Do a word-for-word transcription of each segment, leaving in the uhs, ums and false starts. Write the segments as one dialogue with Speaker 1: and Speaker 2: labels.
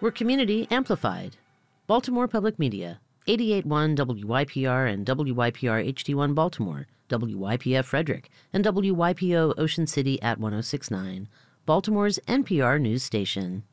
Speaker 1: We're community amplified. Baltimore Public Media, eighty-eight point one W Y P R and W Y P R H D one Baltimore, W Y P F Frederick, and W Y P O Ocean City at one oh six point nine, Baltimore's N P R news station.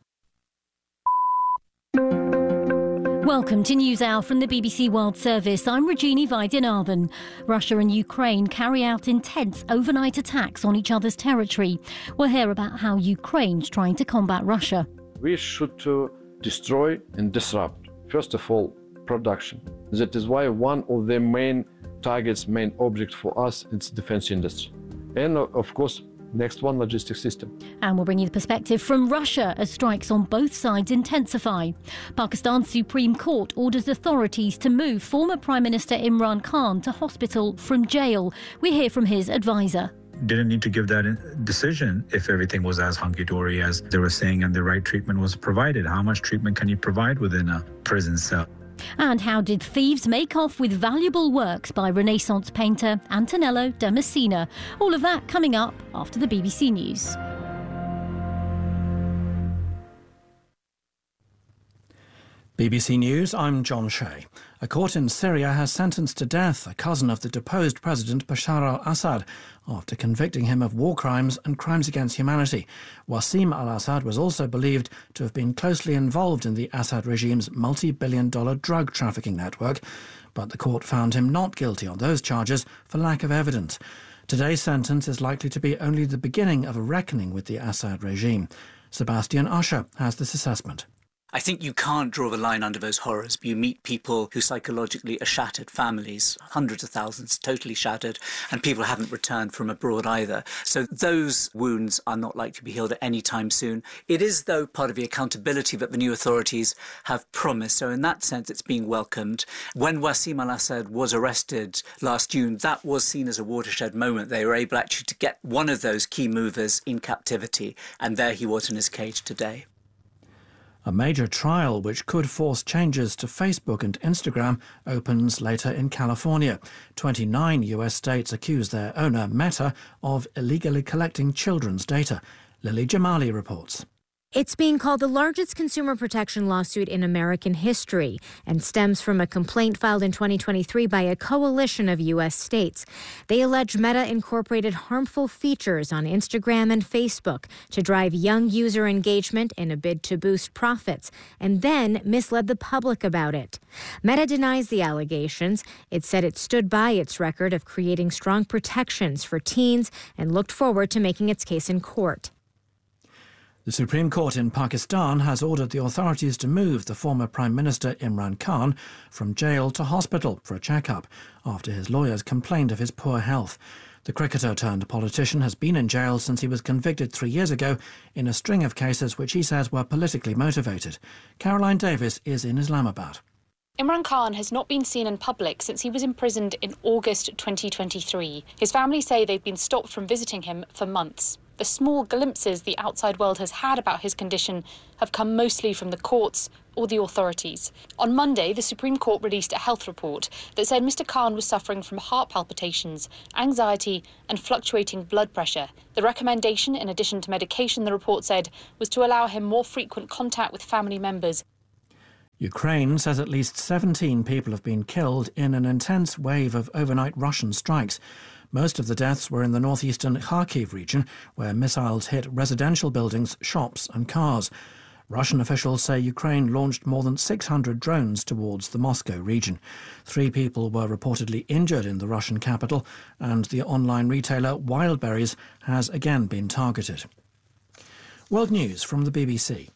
Speaker 2: Welcome to NewsHour from the B B C World Service. I'm Regina Vaidyanathan. Russia and Ukraine carry out intense overnight attacks on each other's territory. We'll hear about how Ukraine's trying to combat Russia.
Speaker 3: We should uh, destroy and disrupt, first of all, production. That is why one of the main targets, main object for us, is defense industry. And uh, of course, next one, logistics system.
Speaker 2: And we'll bring you the perspective from Russia as strikes on both sides intensify. Pakistan's Supreme Court orders authorities to move former Prime Minister Imran Khan to hospital from jail. We hear from his advisor.
Speaker 4: Didn't need to give that decision if everything was as hunky-dory as they were saying and the right treatment was provided. How much treatment can you provide within a prison cell?
Speaker 2: And how did thieves make off with valuable works by Renaissance painter Antonello da Messina? All of that coming up after the B B C News.
Speaker 5: B B C News, I'm John Shea. A court in Syria has sentenced to death a cousin of the deposed President Bashar al-Assad after convicting him of war crimes and crimes against humanity. Wassim al-Assad was also believed to have been closely involved in the Assad regime's multi-billion dollar drug trafficking network, but the court found him not guilty on those charges for lack of evidence. Today's sentence is likely to be only the beginning of a reckoning with the Assad regime. Sebastian Usher has this assessment.
Speaker 6: I think you can't draw the line under those horrors. You meet people who psychologically are shattered, families, hundreds of thousands totally shattered, and people haven't returned from abroad either. So those wounds are not likely to be healed at any time soon. It is, though, part of the accountability that the new authorities have promised. So in that sense, it's being welcomed. When Wassim al-Assad was arrested last June, that was seen as a watershed moment. They were able actually to get one of those key movers in captivity, and there he was in his cage today.
Speaker 5: A major trial which could force changes to Facebook and Instagram opens later in California. twenty-nine U S states accuse their owner, Meta, of illegally collecting children's data. Lily Jamali reports.
Speaker 7: It's being called the largest consumer protection lawsuit in American history and stems from a complaint filed in twenty twenty-three by a coalition of U S states. They allege Meta incorporated harmful features on Instagram and Facebook to drive young user engagement in a bid to boost profits, and then misled the public about it. Meta denies the allegations. It said it stood by its record of creating strong protections for teens and looked forward to making its case in court.
Speaker 5: The Supreme Court in Pakistan has ordered the authorities to move the former Prime Minister Imran Khan from jail to hospital for a checkup after his lawyers complained of his poor health. The cricketer-turned-politician has been in jail since he was convicted three years ago in a string of cases which he says were politically motivated. Caroline Davis is in Islamabad.
Speaker 8: Imran Khan has not been seen in public since he was imprisoned in August twenty twenty-three. His family say they've been stopped from visiting him for months. The small glimpses the outside world has had about his condition have come mostly from the courts or the authorities. On Monday, the Supreme Court released a health report that said Mister Khan was suffering from heart palpitations, anxiety and fluctuating blood pressure. The recommendation, in addition to medication, the report said, was to allow him more frequent contact with family members.
Speaker 5: Ukraine says at least seventeen people have been killed in an intense wave of overnight Russian strikes. Most of the deaths were in the northeastern Kharkiv region, where missiles hit residential buildings, shops and cars. Russian officials say Ukraine launched more than six hundred drones towards the Moscow region. Three people were reportedly injured in the Russian capital, and the online retailer Wildberries has again been targeted. World News from the B B C.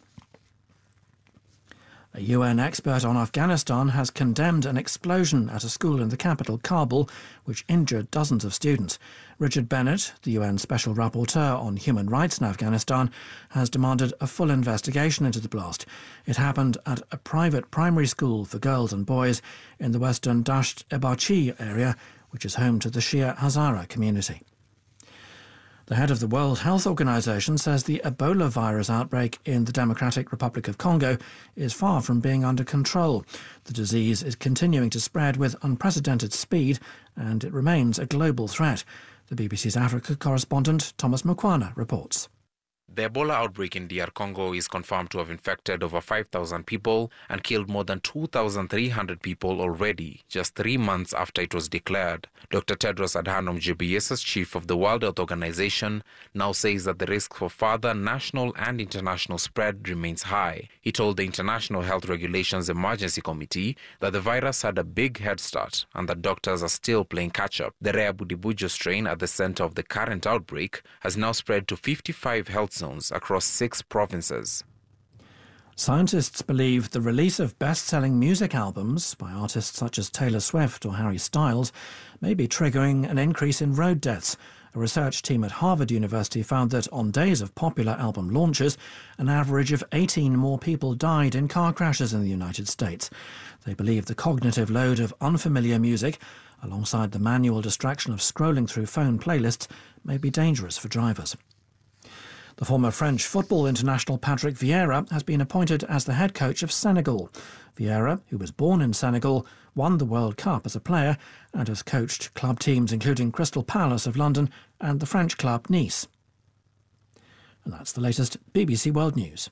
Speaker 5: A U N expert on Afghanistan has condemned an explosion at a school in the capital, Kabul, which injured dozens of students. Richard Bennett, the U N Special Rapporteur on Human Rights in Afghanistan, has demanded a full investigation into the blast. It happened at a private primary school for girls and boys in the western Dasht-e-Barchi area, which is home to the Shia Hazara community. The head of the World Health Organization says the Ebola virus outbreak in the Democratic Republic of Congo is far from being under control. The disease is continuing to spread with unprecedented speed, and it remains a global threat. The B B C's Africa correspondent Thomas Mukwana reports.
Speaker 9: The Ebola outbreak in D R Congo is confirmed to have infected over five thousand people and killed more than two thousand three hundred people already, just three months after it was declared. Doctor Tedros Adhanom Ghebreyesus, chief of the World Health Organization, now says that the risk for further national and international spread remains high. He told the International Health Regulations Emergency Committee that the virus had a big head start and that doctors are still playing catch-up. The rare Budibujo strain at the center of the current outbreak has now spread to fifty-five health zones across six provinces.
Speaker 5: Scientists believe the release of best-selling music albums by artists such as Taylor Swift or Harry Styles may be triggering an increase in road deaths. A research team at Harvard University found that on days of popular album launches, an average of eighteen more people died in car crashes in the United States. They believe the cognitive load of unfamiliar music, alongside the manual distraction of scrolling through phone playlists, may be dangerous for drivers. The former French football international Patrick Vieira has been appointed as the head coach of Senegal. Vieira, who was born in Senegal, won the World Cup as a player and has coached club teams including Crystal Palace of London and the French club Nice. And that's the latest B B C World News.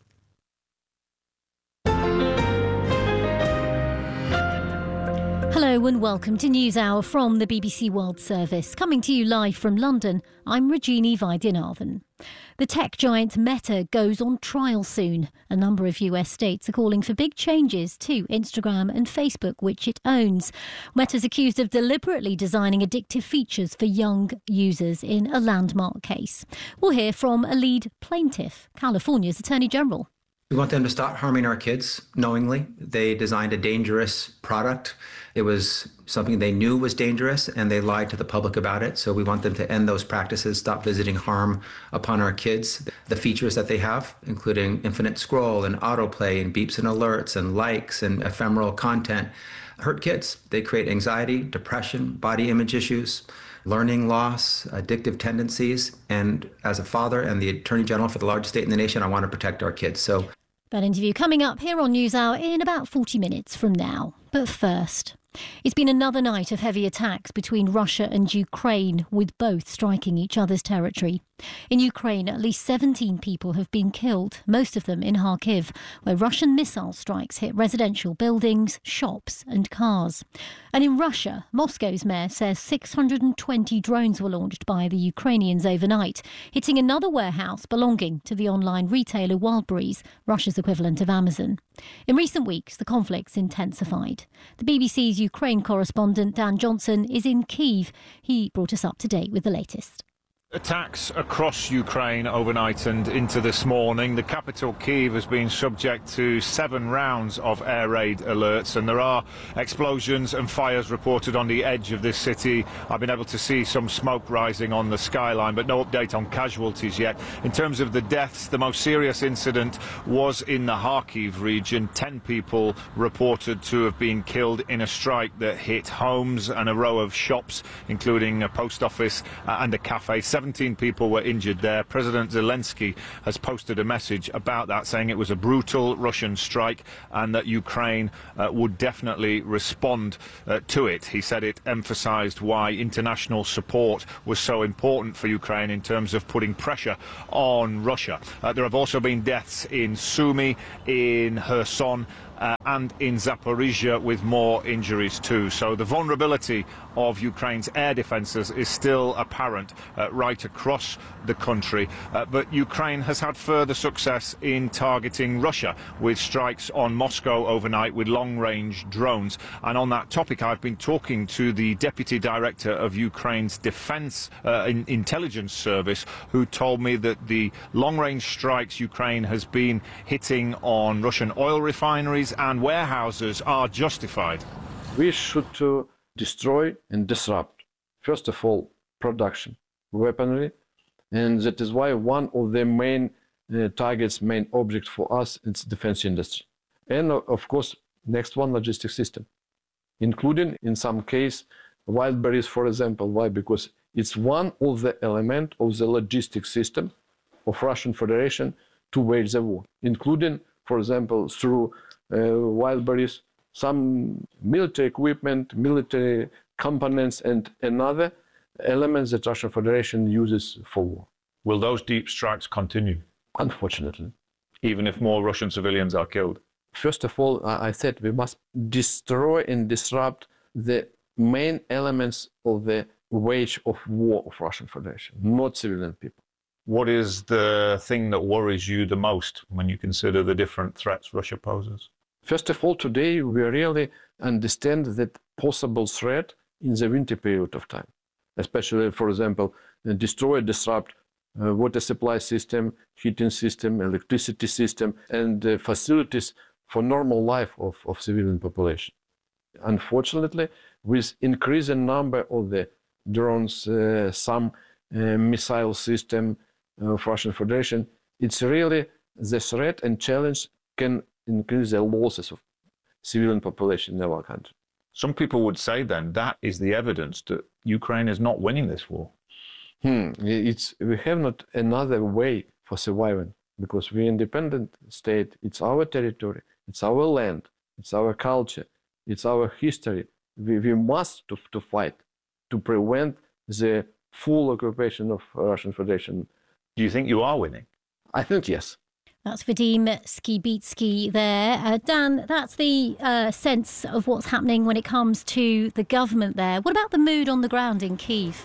Speaker 2: Hello and welcome to News Hour from the B B C World Service. Coming to you live from London, I'm Regini Vaidyanathan. The tech giant Meta goes on trial soon. A number of U S states are calling for big changes to Instagram and Facebook, which it owns. Meta's accused of deliberately designing addictive features for young users in a landmark case. We'll hear from a lead plaintiff, California's Attorney General.
Speaker 10: We want them to stop harming our kids knowingly. They designed a dangerous product. It was something they knew was dangerous, and they lied to the public about it. So we want them to end those practices, stop visiting harm upon our kids. The features that they have, including infinite scroll and autoplay and beeps and alerts and likes and ephemeral content, hurt kids. They create anxiety, depression, body image issues, learning loss, addictive tendencies. And as a father and the Attorney General for the largest state in the nation, I want to protect our kids. So
Speaker 2: that interview coming up here on News Hour in about forty minutes from now. But first, it's been another night of heavy attacks between Russia and Ukraine, with both striking each other's territory. In Ukraine, at least seventeen people have been killed, most of them in Kharkiv, where Russian missile strikes hit residential buildings, shops and cars. And in Russia, Moscow's mayor says six hundred twenty drones were launched by the Ukrainians overnight, hitting another warehouse belonging to the online retailer Wildberries, Russia's equivalent of Amazon. In recent weeks, the conflict's intensified. The B B C's Ukraine correspondent Dan Johnson is in Kyiv. He brought us up to date with the latest.
Speaker 11: Attacks across Ukraine overnight and into this morning. The capital, Kyiv, has been subject to seven rounds of air raid alerts, and there are explosions and fires reported on the edge of this city. I've been able to see some smoke rising on the skyline, but no update on casualties yet. In terms of the deaths, the most serious incident was in the Kharkiv region. Ten people reported to have been killed in a strike that hit homes and a row of shops, including a post office and a cafe. seventeen people were injured there. President Zelensky has posted a message about that, saying it was a brutal Russian strike and that Ukraine uh, would definitely respond uh, to it. He said it emphasized why international support was so important for Ukraine in terms of putting pressure on Russia. Uh, there have also been deaths in Sumy, in Kherson, Uh, and in Zaporizhia, with more injuries too. So the vulnerability of Ukraine's air defences is still apparent uh, right across the country. Uh, but Ukraine has had further success in targeting Russia with strikes on Moscow overnight with long-range drones. And on that topic, I've been talking to the Deputy Director of Ukraine's Defence uh, in Intelligence Service, who told me that the long-range strikes Ukraine has been hitting on Russian oil refineries and warehouses are justified.
Speaker 3: We should uh, destroy and disrupt, first of all, production, weaponry, and that is why one of the main uh, targets, main object for us is defense industry. And uh, of course, next one, logistic system, including in some case, Wildberries, for example. Why? Because it's one of the element of the logistic system of Russian Federation to wage the war, including, for example, through Uh, Wildberries, some military equipment, military components, and another elements that Russian Federation uses for war.
Speaker 11: Will those deep strikes continue?
Speaker 3: Unfortunately.
Speaker 11: Even if more Russian civilians are killed?
Speaker 3: First of all, I said we must destroy and disrupt the main elements of the wage of war of Russian Federation, not civilian people.
Speaker 11: What is the thing that worries you the most when you consider the different threats Russia poses?
Speaker 3: First of all, today we really understand that possible threat in the winter period of time, especially, for example, destroy, disrupt uh, water supply system, heating system, electricity system, and uh, facilities for normal life of, of civilian population. Unfortunately, with increasing number of the drones, uh, some uh, missile system of Russian Federation, it's really the threat and challenge can increase the losses of civilian population in our country.
Speaker 11: Some people would say then that is the evidence that Ukraine is not winning this war.
Speaker 3: Hmm. It's, we have not another way for surviving because we're an independent state. It's our territory, it's our land, it's our culture, it's our history. We, we must to, to fight to prevent the full occupation of Russian Federation.
Speaker 11: Do you think you are winning?
Speaker 3: I think yes.
Speaker 2: That's Vadim Skibitsky there. Uh, Dan, that's the uh, sense of what's happening when it comes to the government there. What about the mood on the ground in Kyiv?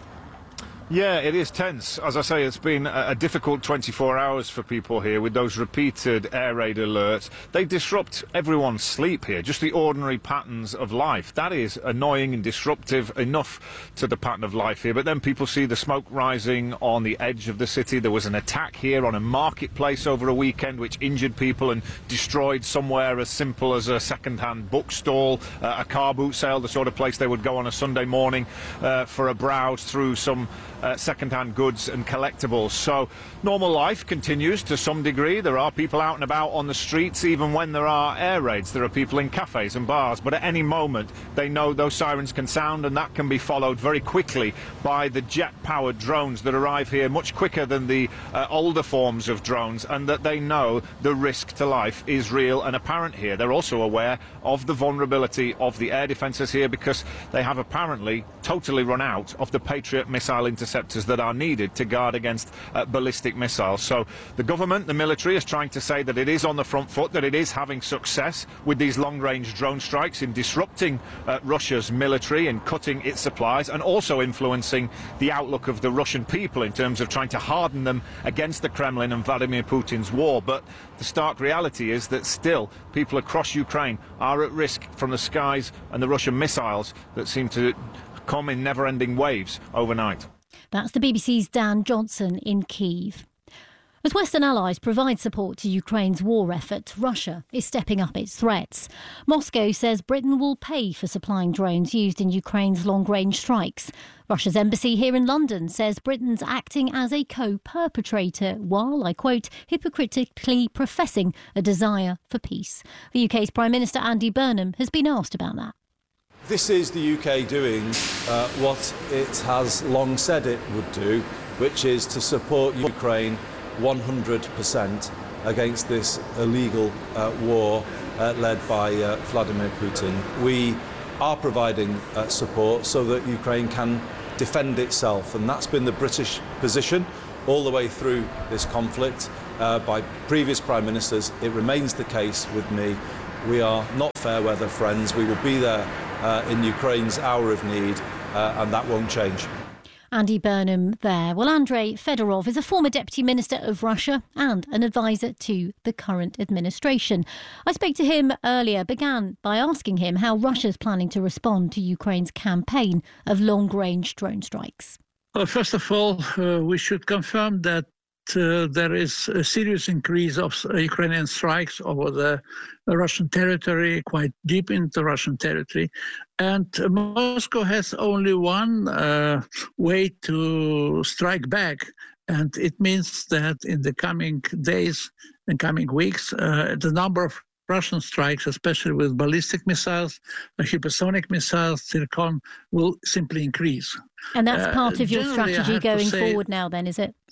Speaker 11: Yeah, it is tense. As I say, it's been a difficult twenty-four hours for people here with those repeated air raid alerts. They disrupt everyone's sleep here, just the ordinary patterns of life. That is annoying and disruptive enough to the pattern of life here. But then people see the smoke rising on the edge of the city. There was an attack here on a marketplace over a weekend which injured people and destroyed somewhere as simple as a second-hand bookstall, uh, a car boot sale, the sort of place they would go on a Sunday morning uh, for a browse through some Uh, second-hand goods and collectibles. So normal life continues to some degree. There are people out and about on the streets even when there are air raids. There are people in cafes and bars, but at any moment they know those sirens can sound, and that can be followed very quickly by the jet-powered drones that arrive here much quicker than the uh, older forms of drones, and that they know the risk to life is real and apparent here. They're also aware of the vulnerability of the air defences here because they have apparently totally run out of the Patriot missile interceptors that are needed to guard against uh, ballistic missiles. So the government, the military, is trying to say that it is on the front foot, that it is having success with these long-range drone strikes in disrupting uh, Russia's military and cutting its supplies, and also influencing the outlook of the Russian people in terms of trying to harden them against the Kremlin and Vladimir Putin's war. But the stark reality is that still people across Ukraine are at risk from the skies and the Russian missiles that seem to come in never-ending waves overnight.
Speaker 2: That's the B B C's Dan Johnson in Kyiv. As Western allies provide support to Ukraine's war effort, Russia is stepping up its threats. Moscow says Britain will pay for supplying drones used in Ukraine's long-range strikes. Russia's embassy here in London says Britain's acting as a co-perpetrator while, I quote, hypocritically professing a desire for peace. The U K's Prime Minister Andy Burnham has been asked about that.
Speaker 12: This is the U K doing uh, what it has long said it would do, which is to support Ukraine one hundred percent against this illegal uh, war uh, led by uh, Vladimir Putin. We are providing uh, support so that Ukraine can defend itself, and that's been the British position all the way through this conflict uh, by previous Prime Ministers. It remains the case with me. We are not fair weather friends. We will be there Uh, in Ukraine's hour of need, uh, and that won't change.
Speaker 2: Andy Burnham there. Well, Andrei Fedorov is a former Deputy Minister of Russia and an advisor to the current administration. I spoke to him earlier, began by asking him how Russia's planning to respond to Ukraine's campaign of long-range drone strikes.
Speaker 13: Well, first of all, uh, we should confirm that Uh, there is a serious increase of Ukrainian strikes over the Russian territory, quite deep into Russian territory. And Moscow has only one uh, way to strike back. And it means that in the coming days and coming weeks, uh, the number of Russian strikes, especially with ballistic missiles, hypersonic missiles, Zircon, will simply increase.
Speaker 2: And that's
Speaker 13: Uh,
Speaker 2: part of your
Speaker 13: generally,
Speaker 2: strategy going
Speaker 13: say,
Speaker 2: forward now then, is it?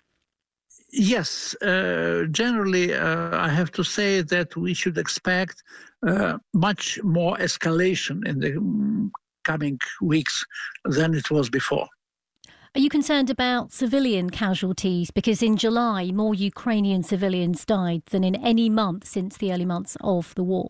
Speaker 13: Yes, uh, generally, uh, I have to say that we should expect uh, much more escalation in the coming weeks than it was before.
Speaker 2: Are you concerned about civilian casualties? Because in July, more Ukrainian civilians died than in any month since the early months of the war.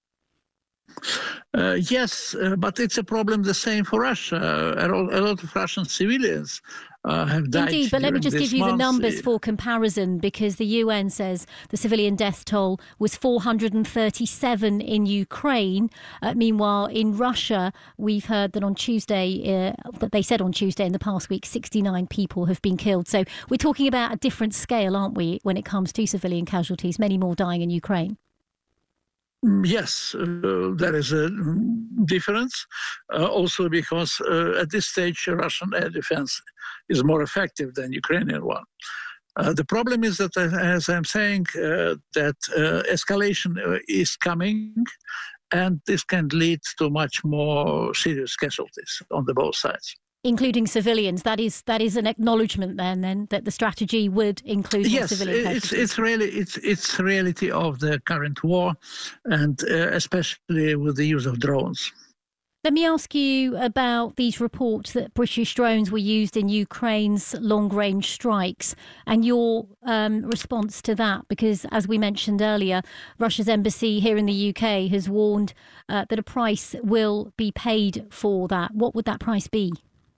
Speaker 13: Uh, yes, uh, but it's a problem the same for Russia. A lot of Russian civilians uh, have died.
Speaker 2: Indeed, but let me just give you
Speaker 13: month.
Speaker 2: the numbers for comparison, because the U N says the civilian death toll was four hundred thirty-seven in Ukraine. Uh, meanwhile, in Russia, we've heard that on Tuesday, uh, that they said on Tuesday in the past week, sixty-nine people have been killed. So we're talking about a different scale, aren't we, when it comes to civilian casualties, many more dying in Ukraine.
Speaker 13: Yes, uh, there is a difference. Uh, also because uh, at this stage, Russian air defense is more effective than Ukrainian one. Uh, the problem is that, as I'm saying, uh, that uh, escalation is coming, and this can lead to much more serious casualties on the both sides.
Speaker 2: Including civilians. That is that is an acknowledgement then, then that the strategy would include more
Speaker 13: yes,
Speaker 2: civilian
Speaker 13: casualties. Yes, it's, it's really it's it's reality of the current war, and uh, especially with the use of drones.
Speaker 2: Let me ask you about these reports that British drones were used in Ukraine's long-range strikes and your um, response to that, because as we mentioned earlier, Russia's embassy here in the U K has warned uh, that a price will be paid for that. What would that price be?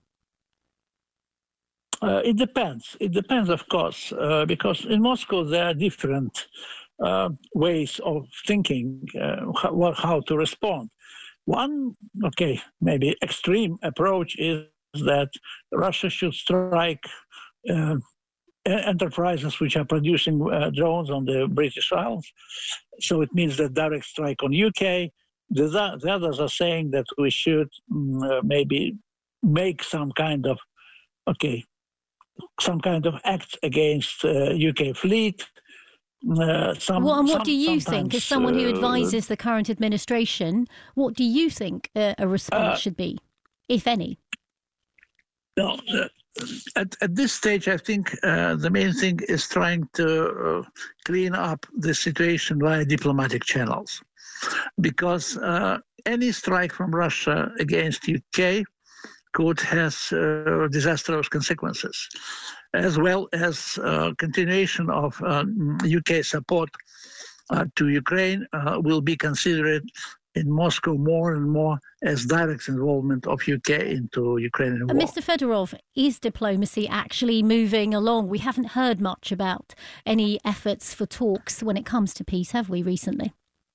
Speaker 13: Uh, it depends. It depends, of course, uh, because in Moscow there are different uh, ways of thinking uh, how, how to respond. One, okay, maybe extreme approach is that Russia should strike uh, enterprises which are producing uh, drones on the British Isles. So it means that direct strike on U K. The, the others are saying that we should um, uh, maybe make some kind of, okay, some kind of act against uh, U K fleet. Uh, some,
Speaker 2: well, and what
Speaker 13: some,
Speaker 2: do you think, as someone who advises uh, the current administration, what do you think uh, a response uh, should be, if any?
Speaker 13: No, uh, at, at this stage, I think uh, the main thing is trying to uh, clean up the situation via diplomatic channels. Because uh, any strike from Russia against U K could have uh, disastrous consequences, as well as uh, continuation of um, U K support uh, to Ukraine uh, will be considered in Moscow more and more as direct involvement of U K into Ukrainian war.
Speaker 2: Mister Fedorov, is diplomacy actually moving along? We haven't heard much about any efforts for talks when it comes to peace, have we, recently?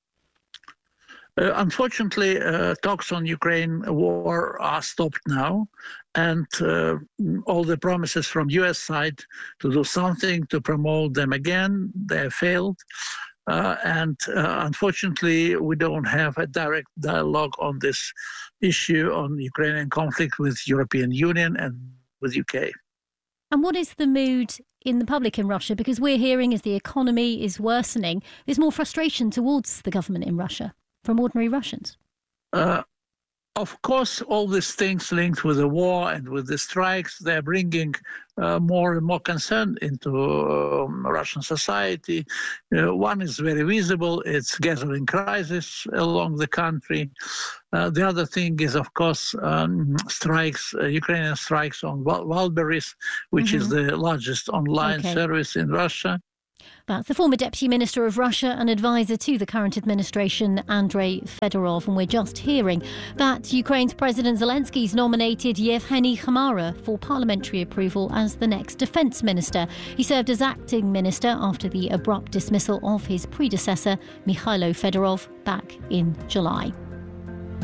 Speaker 13: Uh, unfortunately, uh, talks on Ukraine war are stopped now, and uh, all the promises from U S side to do something to promote them again, they have failed. Uh, and uh, unfortunately, we don't have a direct dialogue on this issue on Ukrainian conflict with European Union and with U K.
Speaker 2: And what is the mood in the public in Russia? Because we're hearing as the economy is worsening, there's more frustration towards the government in Russia from ordinary Russians.
Speaker 13: Uh, of course, all these things linked with the war and with the strikes, they're bringing uh, more and more concern into um, Russian society. Uh, one is very visible, it's gasoline crisis along the country. Uh, the other thing is, of course, um, strikes, uh, Ukrainian strikes on Wildberries, which mm-hmm. is the largest online okay. service in Russia.
Speaker 2: That's the former Deputy Minister of Russia and advisor to the current administration, Andrei Fedorov. And we're just hearing that Ukraine's President Zelensky's nominated Yevgeny Khamara for parliamentary approval as the next defence minister. He served as acting minister after the abrupt dismissal of his predecessor, Mikhailo Fedorov, back in July.